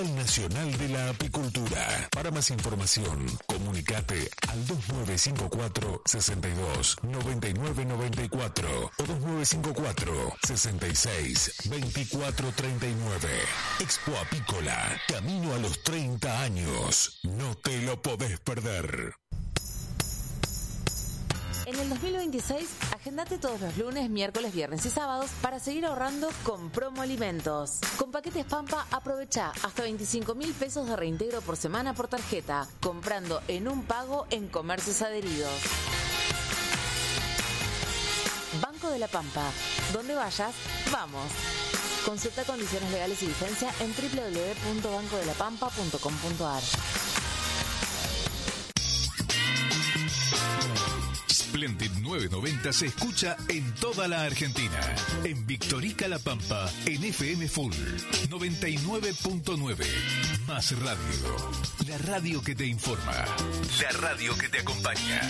Nacional de la Apicultura. Para más información, comunicate al 2954 62 99 94 o 2954 66 24 39. Expo Apícola, camino a los 30 años. No te lo podés perder. En el 2026, agendate todos los lunes, miércoles, viernes y sábados para seguir ahorrando con Promo Alimentos. Con paquetes Pampa, aprovecha hasta 25.000 pesos de reintegro por semana por tarjeta, comprando en un pago en comercios adheridos. Banco de la Pampa. Donde vayas, vamos. Consulta condiciones legales y vigencia en www.bancodelapampa.com.ar. Splendid 990 se escucha en toda la Argentina. En Victorica La Pampa, en FM Full 99.9. Más radio. La radio que te informa. La radio que te acompaña.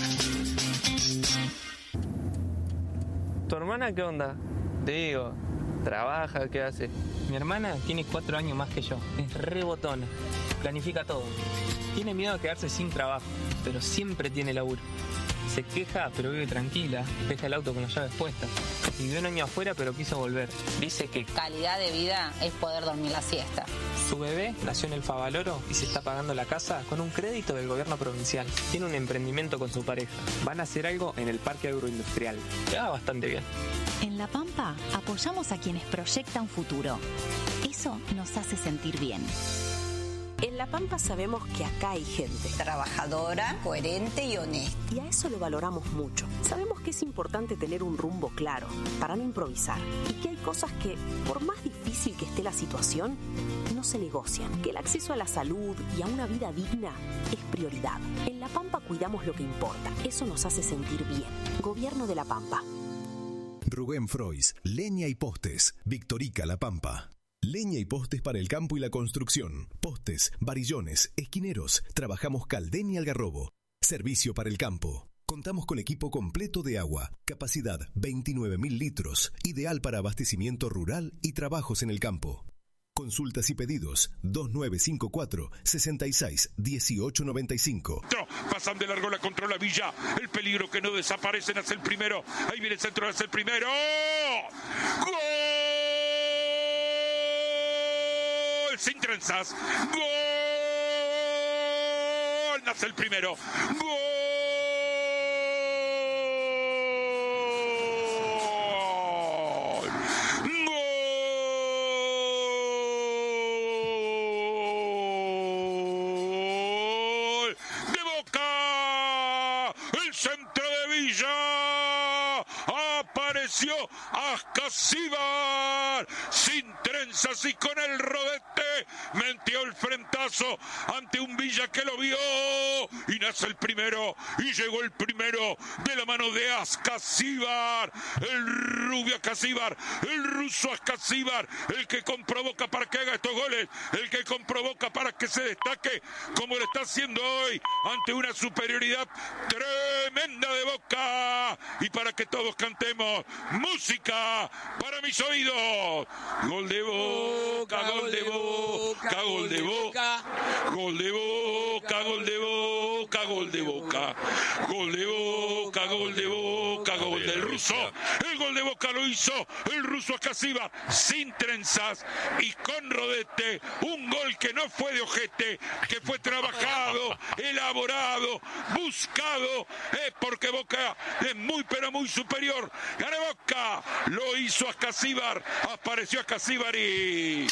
¿Tu hermana qué onda? Te digo, ¿trabaja? ¿Qué hace? Mi hermana tiene 4 años más que yo. Es re botona. Planifica todo. Tiene miedo de quedarse sin trabajo, pero siempre tiene laburo. Se queja, pero vive tranquila. Deja el auto con las llaves puestas. Vivió un año afuera, pero quiso volver. Dice que calidad de vida es poder dormir la siesta. Su bebé nació en el Favaloro y se está pagando la casa con un crédito del gobierno provincial. Tiene un emprendimiento con su pareja. Van a hacer algo en el parque agroindustrial. Le va bastante bien. En La Pampa apoyamos a quienes proyectan futuro. Eso nos hace sentir bien. En La Pampa sabemos que acá hay gente trabajadora, coherente y honesta. Y a eso lo valoramos mucho. Sabemos que es importante tener un rumbo claro, para no improvisar. Y que hay cosas que, por más difícil que esté la situación, no se negocian. Que el acceso a la salud y a una vida digna es prioridad. En La Pampa cuidamos lo que importa. Eso nos hace sentir bien. Gobierno de La Pampa. Rubén Frois, Leña y Postes, Victorica La Pampa. Leña y postes para el campo y la construcción. Postes, varillones, esquineros. Trabajamos Caldén y Algarrobo. Servicio para el campo. Contamos con equipo completo de agua. Capacidad 29.000 litros. Ideal para abastecimiento rural y trabajos en el campo. Consultas y pedidos 2954 66 18 95. Pasan de largo, la controla Villa. El peligro que no desaparecen hace el primero. Ahí viene el centro, hace el primero. ¡Gol! Sin trenzas. ¡Gol! Nace el primero. ¡Gol! ¡Gol! ¡De Boca! El centro de Villa. Apareció Ascasíbar. Sin trenzas y con el rodete metió el frentazo ante un Villa que lo vio y nace el primero y llegó el primero de la mano de Ascasíbar, el rubio Ascasíbar, el ruso Ascasíbar, el que comprovoca para que haga estos goles, el que comprovoca para que se destaque como lo está haciendo hoy ante una superioridad tremenda de Boca y para que todos cantemos música para mis oídos. Gol de Boca, gol de Boca, gol de Boca, gol de Boca, gol de Boca, gol de Boca, gol de Boca, gol de Boca, gol del ruso. El gol de Boca lo hizo el ruso Ascasíbar sin trenzas y con rodete. Un gol que no fue de ojete, que fue trabajado, elaborado, buscado, porque Boca es muy pero muy superior. Gana Boca, lo hizo Ascasíbar, apareció Ascasíbar y...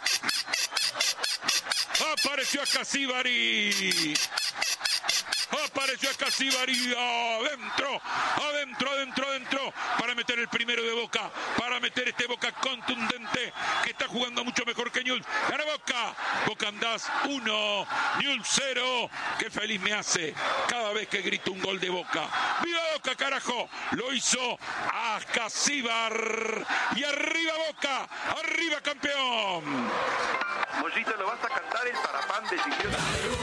Apareció Ascasíbar y... Apareció Ascasíbar y adentro, para meter el primero de Boca, para meter este Boca contundente que está jugando mucho mejor que Newell's. Gana Boca, Boca andás 1, Newell's 0. Qué feliz me hace cada vez que grito un gol de Boca. ¡Viva Boca, carajo! Lo hizo Ascasíbar y arriba Boca, arriba campeón. Mollito, ¿lo vas a cantar el parapán de Chiquiote?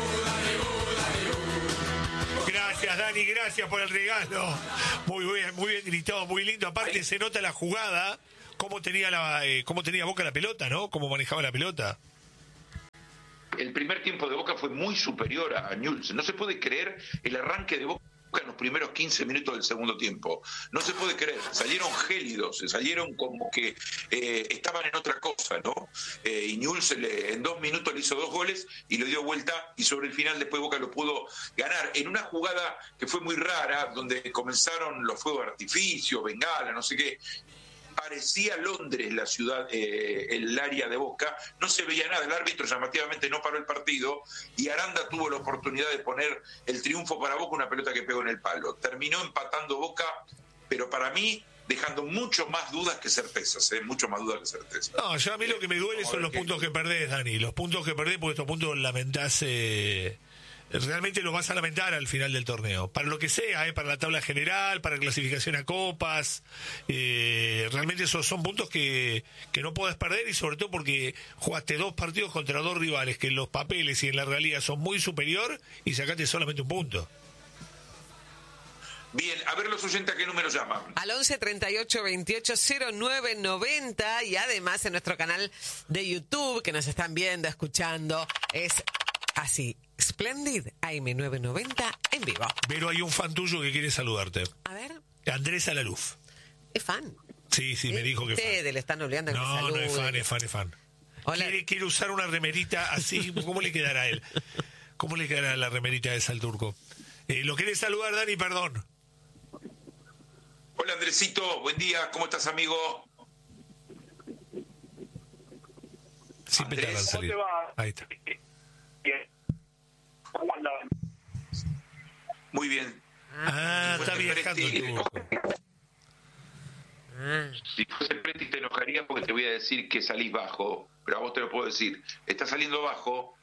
Gracias, Dani, gracias por el regalo. Muy bien gritado, muy lindo. Aparte se nota la jugada, cómo tenía Boca la pelota, ¿no? Cómo manejaba la pelota. el primer tiempo de Boca fue muy superior a Newell's. No se puede creer el arranque de Boca en los primeros 15 minutos del segundo tiempo. No se puede creer. Salieron gélidos, salieron como que estaban en otra cosa, ¿no? Y Newell's en 2 minutos le hizo 2 goles y lo dio vuelta, y sobre el final después Boca lo pudo ganar en una jugada que fue muy rara, donde comenzaron los fuegos de artificio, bengala, no sé qué. Parecía Londres la ciudad, el área de Boca, no se veía nada, el árbitro llamativamente no paró el partido y Aranda tuvo la oportunidad de poner el triunfo para Boca, una pelota que pegó en el palo. Terminó empatando Boca, pero para mí dejando mucho más dudas que certezas, mucho más dudas que certezas. No, yo a mí lo que me duele son los puntos que perdés, Dani, los puntos que perdés, porque estos puntos lamentás, realmente los vas a lamentar al final del torneo, para lo que sea, para la tabla general, para clasificación a copas, realmente esos son puntos que no podés perder, y sobre todo porque jugaste 2 partidos contra 2 rivales que en los papeles y en la realidad son muy superior y sacaste solamente un punto. Bien, a ver los oyentes a qué número llaman. Al 11 38 28 09 90, y además en nuestro canal de YouTube, que nos están viendo, escuchando, es así, Splendid AM990 en vivo. Pero hay un fan tuyo que quiere saludarte. A ver. Andrés Alaluf. ¿Es fan? Sí, me dijo que ustedes fan. Le están obligando a que no, salude. No, es fan. Hola. Quiere usar una remerita así. ¿Cómo le quedará a él? ¿Cómo le quedará la remerita esa al turco? ¿Lo querés saludar, Dani? Perdón. Hola, Andresito. Buen día. ¿Cómo estás, amigo? Siempre tardan en salir. ¿Cómo te va? Ahí está. ¿Cómo andan? Muy bien. Está viajando el turco. Si fuese Preti te enojaría porque te voy a decir que salís bajo, pero a vos te lo puedo decir. Estás saliendo bajo.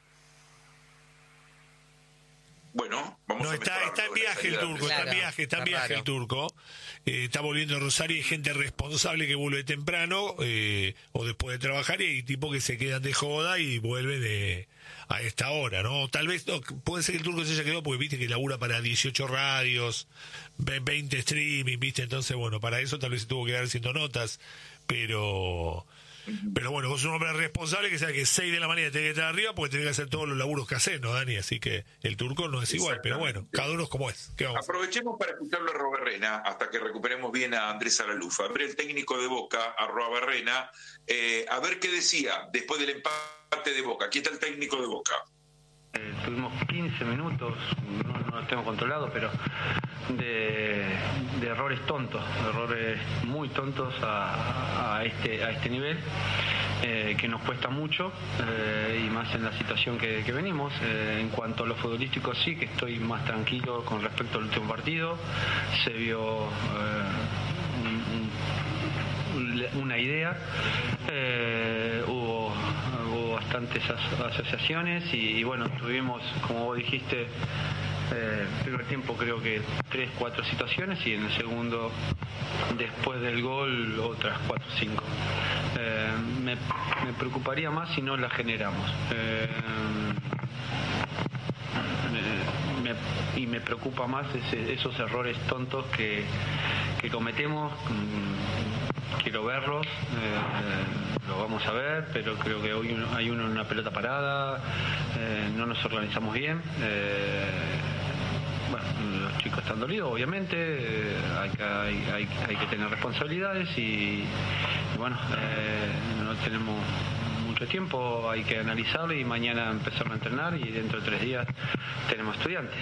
Bueno, vamos a está en viaje el turco, claro, está en viaje el turco. Está volviendo a Rosario, hay gente responsable que vuelve temprano o después de trabajar, y hay tipos que se quedan de joda y vuelven a esta hora, ¿no? Tal vez, no, puede ser que el turco se haya quedado porque viste que labura para 18 radios, 20 streaming, viste, entonces bueno, para eso tal vez se tuvo que quedar haciendo notas, pero bueno, vos sos un hombre responsable que sabe que 6 de la mañana tenés que estar arriba porque tenés que hacer todos los laburos que haces, ¿no, Dani? Así que el turco no es igual, pero bueno, cada uno es como es. Aprovechemos para escucharlo a Roberrena hasta que recuperemos bien a Andrés Aralufa. A ver el técnico de Boca, a Roberrena, a ver qué decía después del empate de Boca. Aquí está el técnico de Boca. Tuvimos 15 minutos, no los tengo controlados, pero de errores tontos, errores muy tontos a este nivel, que nos cuesta mucho, y más en la situación que venimos. En cuanto a lo futbolístico, sí que estoy más tranquilo con respecto al último partido. Se vio una idea, hubo bastantes asociaciones y bueno, tuvimos, como vos dijiste, primer tiempo creo que 3-4 situaciones, y en el segundo, después del gol, otras 4-5. Me preocuparía más si no la generamos. Y me preocupa más esos errores tontos que cometemos. Quiero verlos, lo vamos a ver, pero creo que hoy hay uno en una pelota parada, no nos organizamos bien. Bueno, los chicos están dolidos, obviamente, hay que tener responsabilidades y bueno, no tenemos mucho tiempo, hay que analizarlo y mañana empezar a entrenar, y dentro de 3 días tenemos estudiantes.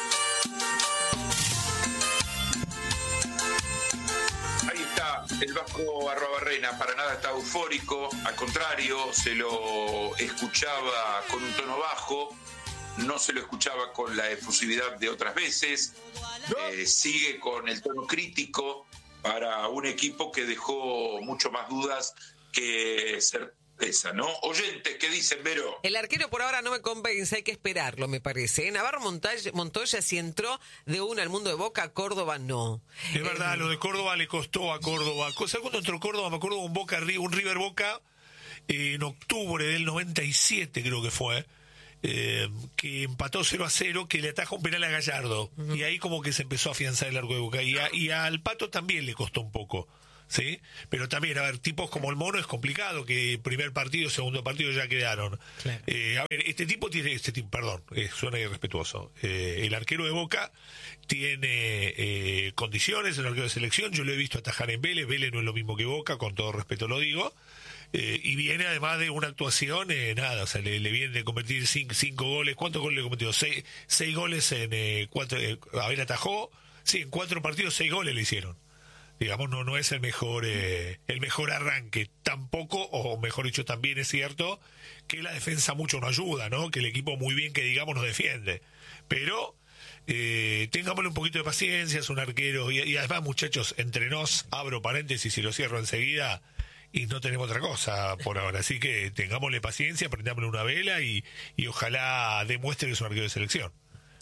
El Vasco Arrobarrena para nada está eufórico, al contrario, se lo escuchaba con un tono bajo, no se lo escuchaba con la efusividad de otras veces, sigue con el tono crítico para un equipo que dejó mucho más dudas que certeza, ¿no? Oyentes, ¿qué dicen, Vero? El arquero por ahora no me convence, hay que esperarlo, me parece. Navarro Montoya sí entró de una al mundo de Boca, a Córdoba no. Es verdad, lo de Córdoba le costó a Córdoba. ¿Sabes cuándo entró Córdoba? Me acuerdo un River Boca en octubre del 97, creo que fue, que empató 0-0, que le ataja un penal a Gallardo. Y ahí como que se empezó a afianzar el arco de Boca. Y al Pato también le costó un poco. ¿sí? Pero también, a ver, tipos como el Mono es complicado, que primer partido, segundo partido ya quedaron. Claro. A ver, este tipo, perdón, suena irrespetuoso. El arquero de Boca tiene condiciones, el arquero de selección, yo lo he visto atajar en Vélez no es lo mismo que Boca, con todo respeto lo digo. Y viene además de una actuación, o sea, le viene de convertir 5 goles. ¿Cuántos goles le cometió? 6 goles en 4. Abel atajó, sí, en 4 partidos 6 goles le hicieron. Digamos, no es el mejor arranque. Tampoco, o mejor dicho, también es cierto que la defensa mucho no ayuda, ¿no? Que el equipo muy bien que digamos nos defiende. Pero tengámosle un poquito de paciencia, es un arquero. Y además, muchachos, entre nos, abro paréntesis y lo cierro enseguida, y no tenemos otra cosa por ahora. Así que tengámosle paciencia, prendámosle una vela y ojalá demuestre que es un arquero de selección.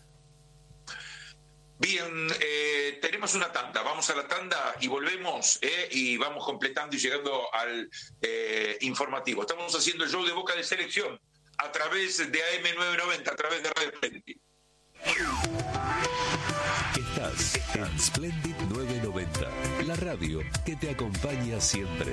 Bien, tenemos una tanda, vamos a la tanda y volvemos y vamos completando y llegando al informativo. Estamos haciendo el show de Boca de Selección a través de AM990, a través de Radio Splendid. Estás en Splendid 990, la radio que te acompaña siempre.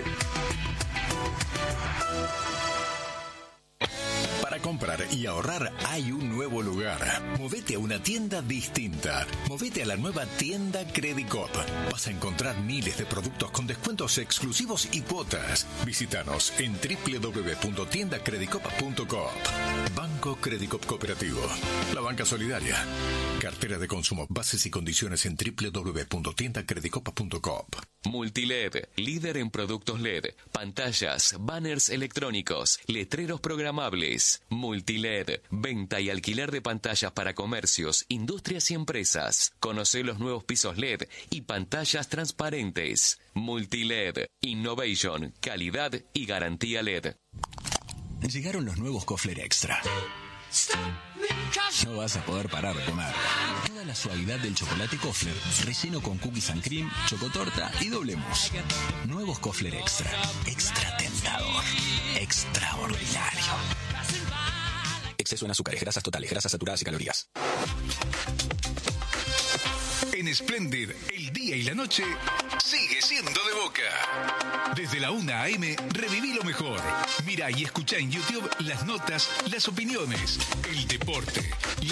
Para comprar y ahorrar hay un nuevo lugar. Movete a una tienda distinta. Movete a la nueva tienda Credicop. Vas a encontrar miles de productos con descuentos exclusivos y cuotas. Visítanos en www.tiendacredicop.coop. Banco Credicop Cooperativo. La banca solidaria. Cartera de consumo. Bases y condiciones en www.tiendacredicop.coop. Multiled, líder en productos LED, pantallas, banners electrónicos, letreros programables. Multiled, venta y alquiler de pantallas para comercios, industrias y empresas. Conoce los nuevos pisos LED y pantallas transparentes. Multiled, innovation, calidad y garantía LED. Llegaron los nuevos Kofler Extra. No vas a poder parar de comer. Toda la suavidad del chocolate Kofler, relleno con cookies and cream, chocotorta y doble mousse. Nuevos Kofler Extra. Extra tentador. Extraordinario. Exceso en azúcares, grasas totales, grasas saturadas y calorías. En Splendid, el día y la noche sigue siendo de Boca. Desde la 1 a.m. reviví lo mejor. Mira y escucha en YouTube las notas, las opiniones, el deporte,